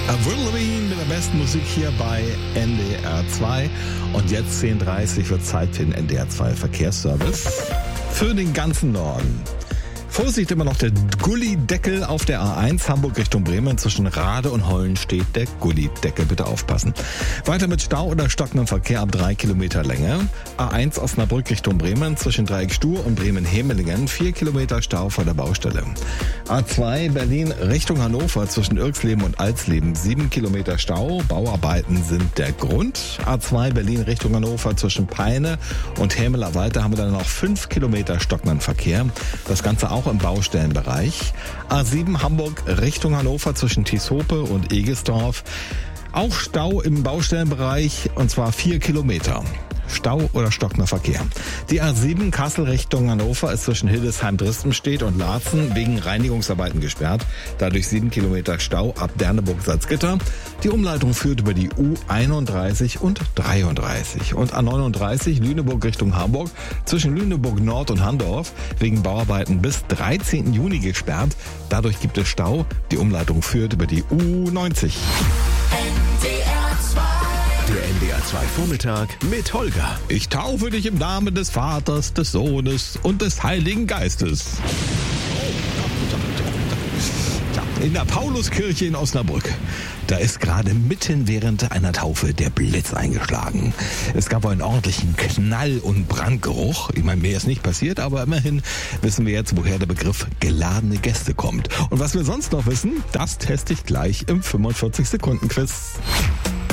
Avril Lavigne mit der besten Musik hier bei NDR 2. Und jetzt 10:30 Uhr wird Zeit für den NDR 2 Verkehrsservice für den ganzen Norden. Vorsicht, immer noch der Gullideckel auf der A1 Hamburg Richtung Bremen. Zwischen Rade und Hollen steht der Gullideckel. Bitte aufpassen. Weiter mit Stau oder stockendem Verkehr ab 3 Kilometer Länge. A1 Osnabrück Richtung Bremen. Zwischen Dreieck Stur und Bremen-Hemelingen 4 Kilometer Stau vor der Baustelle. A2 Berlin Richtung Hannover. Zwischen Irksleben und Alsleben 7 Kilometer Stau. Bauarbeiten sind der Grund. A2 Berlin Richtung Hannover. Zwischen Peine und Hämeler Weiter haben wir dann noch 5 Kilometer stockenden Verkehr. Das Ganze auch im Baustellenbereich. A7 Hamburg Richtung Hannover zwischen Tieshope und Egesdorf. Auch Stau im Baustellenbereich und zwar 4 Kilometer. Stau oder stockender Verkehr. Die A7 Kassel Richtung Hannover ist zwischen Hildesheim-Dristenstedt und Laatzen wegen Reinigungsarbeiten gesperrt. Dadurch 7 Kilometer Stau ab Derneburg-Salzgitter. Die Umleitung führt über die U31 und 33. Und A39 Lüneburg Richtung Hamburg zwischen Lüneburg Nord und Handorf wegen Bauarbeiten bis 13. Juni gesperrt. Dadurch gibt es Stau. Die Umleitung führt über die U90. Der NDR 2 Vormittag mit Holger. Ich taufe dich im Namen des Vaters, des Sohnes und des Heiligen Geistes. In der Pauluskirche in Osnabrück. Da ist gerade mitten während einer Taufe der Blitz eingeschlagen. Es gab einen ordentlichen Knall- und Brandgeruch. Ich meine, mehr ist nicht passiert, aber immerhin wissen wir jetzt, woher der Begriff geladene Gäste kommt. Und was wir sonst noch wissen, das teste ich gleich im 45-Sekunden-Quiz.